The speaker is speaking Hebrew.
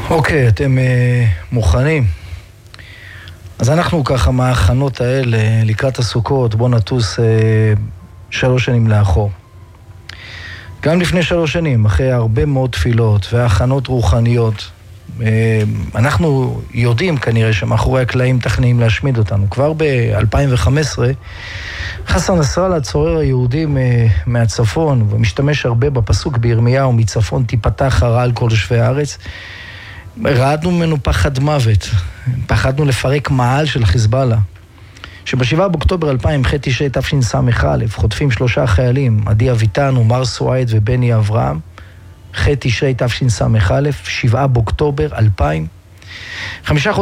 אוקיי, אתם מוכנים? אז אנחנו ככה מההכנות האלה לקראת הסוכות, בוא נטוס 3 שנים לאחור. גם לפני 3 שנים, אחרי הרבה מאוד תפילות והכנות רוחניות, אנחנו יודעים כנראה שמאחורי הקלעים תכננים להשמיד אותנו. כבר ב-2015 חסן נסראללה, צורר היהודים מהצפון, ומשתמש הרבה בפסוק בירמיהו, מצפון תיפתח הרע על כל יושבי הארץ, רעדנו ממנו פחד מוות, פחדנו לפרק מעל של חיזבאללה. שב7 באוקטובר 2000, ח' תשרי תשס"א, חוטפים 3 חיילים, עדי אביטן, עומר סואעד ובני אברהם, ח' תשרי תשס"א, 7 באוקטובר 2000, 5